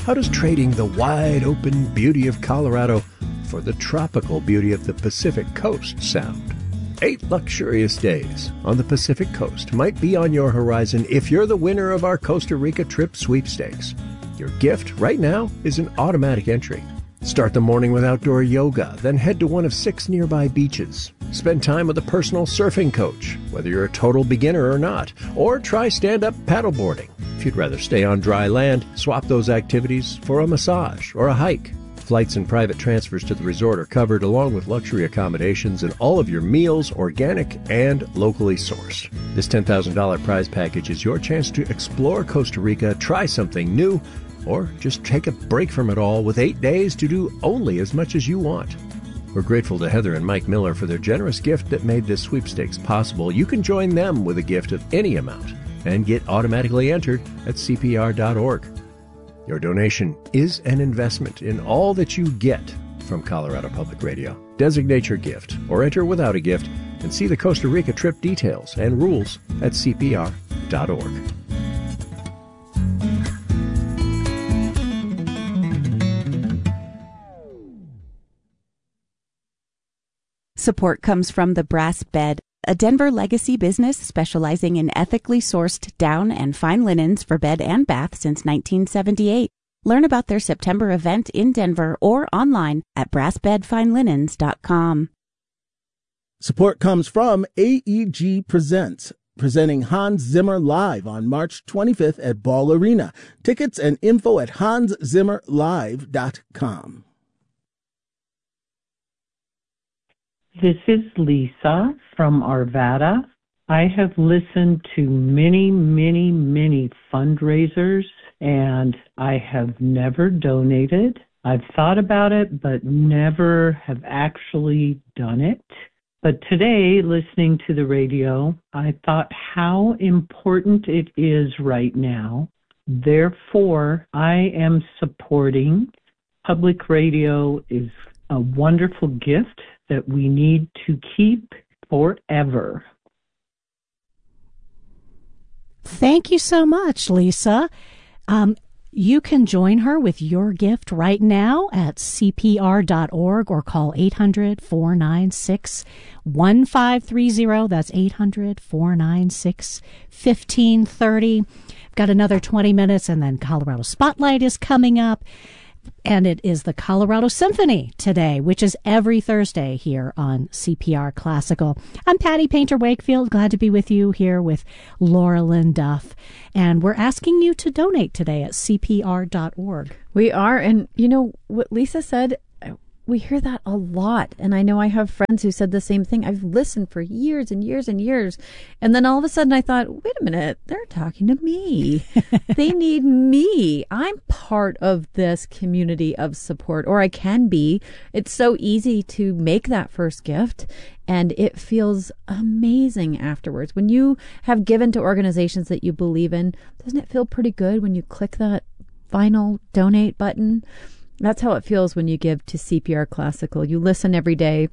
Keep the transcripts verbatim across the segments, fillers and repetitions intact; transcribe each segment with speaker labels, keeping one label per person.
Speaker 1: How does trading the wide-open beauty of Colorado for the tropical beauty of the Pacific Coast sound? Eight luxurious days on the Pacific Coast might be on your horizon if you're the winner of our Costa Rica trip sweepstakes. Your gift right now is an automatic entry. Start the morning with outdoor yoga, then head to one of six nearby beaches. Spend time with a personal surfing coach, whether you're a total beginner or not, or try stand-up paddleboarding. If you'd rather stay on dry land, swap those activities for a massage or a hike. Flights and private transfers to the resort are covered, along with luxury accommodations and all of your meals organic and locally sourced. This ten thousand dollars prize package is your chance to explore Costa Rica, try something new, or just take a break from it all with eight days to do only as much as you want. We're grateful to Heather and Mike Miller for their generous gift that made this sweepstakes possible. You can join them with a gift of any amount and get automatically entered at C P R dot org. Your donation is an investment in all that you get from Colorado Public Radio. Designate your gift or enter without a gift and see the Costa Rica trip details and rules at C P R dot org.
Speaker 2: Support comes from The Brass Bed, a Denver legacy business specializing in ethically sourced down and fine linens for bed and bath since nineteen seventy-eight. Learn about their September event in Denver or online at brass bed fine linens dot com.
Speaker 3: Support comes from A E G Presents, presenting Hans Zimmer live on March twenty-fifth at Ball Arena. Tickets and info at hans zimmer live dot com.
Speaker 4: This is Lisa from Arvada. I have listened to many, many, many fundraisers, and I have never donated. I've thought about it, but never have actually done it. But today, listening to the radio, I thought how important it is right now. Therefore, I am supporting. Public radio is a wonderful gift that we need to keep forever.
Speaker 5: Thank you so much, Lisa. Um, you can join her with your gift right now at C P R dot org or call eight hundred, four nine six, one five three zero. That's eight hundred, four nine six, one five three zero. Got another twenty minutes, and then Colorado Spotlight is coming up. And it is the Colorado Symphony today, which is every Thursday here on C P R Classical. I'm Patty Painter Wakefield. Glad to be with you here with Laura Lynn Duff. And we're asking you to donate today at C P R dot org.
Speaker 6: We are. And, you know, what Lisa said, we hear that a lot. And I know I have friends who said the same thing. I've listened for years and years and years. And then all of a sudden I thought, wait a minute, they're talking to me. They need me. I'm part of this community of support, or I can be. It's so easy to make that first gift, and it feels amazing afterwards. When you have given to organizations that you believe in, doesn't it feel pretty good when you click that final donate button? That's how it feels when you give to C P R Classical. You listen every day.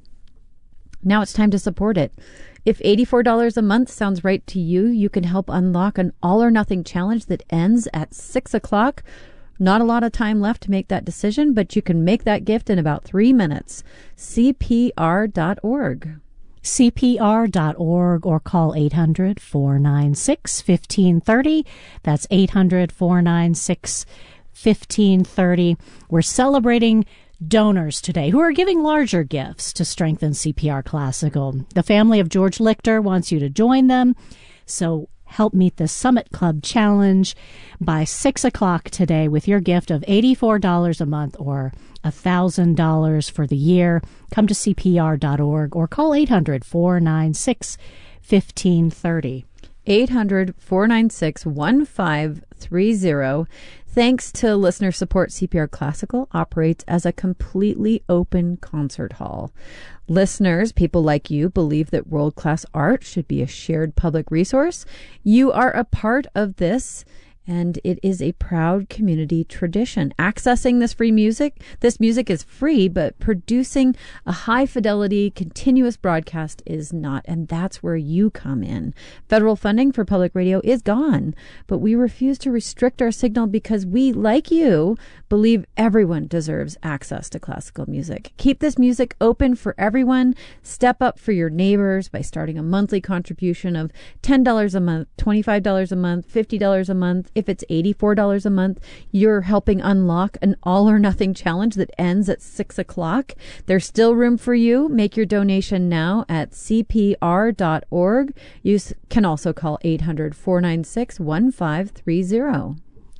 Speaker 6: Now it's time to support it. If eighty-four dollars a month sounds right to you, you can help unlock an all or nothing challenge that ends at six o'clock. Not a lot of time left to make that decision, but you can make that gift in about three minutes. C P R dot org.
Speaker 5: C P R dot org or call eight hundred, four nine six, one five three zero. That's eight hundred, four nine six, one five three zero. fifteen thirty. We're celebrating donors today who are giving larger gifts to strengthen C P R Classical. The family of George Lichter wants you to join them, so help meet the Summit Club Challenge by six o'clock today with your gift of eighty-four dollars a month or one thousand dollars for the year. Come to C P R dot org or call eight hundred, four nine six, one five three zero.
Speaker 6: eight hundred, four nine six, one five three zero. Thanks to listener support, C P R Classical operates as a completely open concert hall. Listeners, people like you, believe that world-class art should be a shared public resource. You are a part of this, and it is a proud community tradition. Accessing this free music, this music is free, but producing a high fidelity, continuous broadcast is not, and that's where you come in. Federal funding for public radio is gone, but we refuse to restrict our signal because we, like you, believe everyone deserves access to classical music. Keep this music open for everyone. Step up for your neighbors by starting a monthly contribution of ten dollars a month, twenty-five dollars a month, fifty dollars a month. If it's eighty-four dollars a month, you're helping unlock an all or nothing challenge that ends at six o'clock. There's still room for you. Make your donation now at C P R dot org. You can also call eight hundred, four nine six, one five three zero.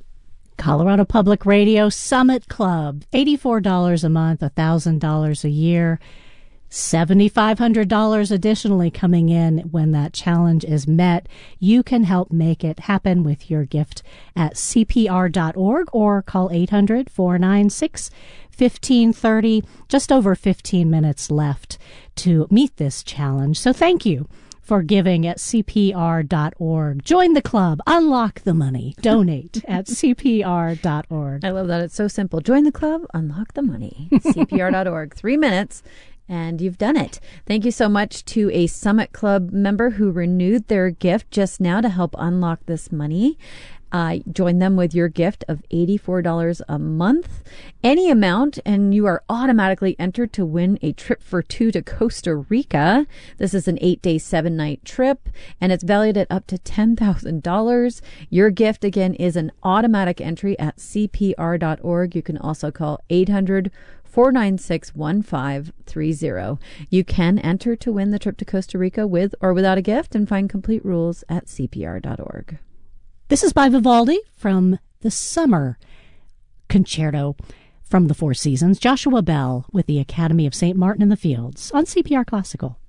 Speaker 5: Colorado Public Radio Summit Club, eighty-four dollars a month, one thousand dollars a year. seven thousand five hundred dollars additionally coming in when that challenge is met. You can help make it happen with your gift at C P R dot org or call eight hundred, four nine six, one five three zero. Just over fifteen minutes left to meet this challenge. So thank you for giving at C P R dot org. Join the club. Unlock the money. Donate at C P R dot org.
Speaker 6: I love that. It's so simple. Join the club. Unlock the money. C P R dot org. Three minutes. And you've done it. Thank you so much to a Summit Club member who renewed their gift just now to help unlock this money. Uh, join them with your gift of eighty-four dollars a month, any amount, and you are automatically entered to win a trip for two to Costa Rica. This is an eight-day, seven-night trip, and it's valued at up to ten thousand dollars. Your gift, again, is an automatic entry at C P R dot org. You can also call eight hundred, four nine six, one five three zero. You can enter to win the trip to Costa Rica with or without a gift and find complete rules at C P R dot org.
Speaker 5: This is by Vivaldi from the Summer Concerto from the Four Seasons. Joshua Bell with the Academy of Saint Martin in the Fields on C P R Classical.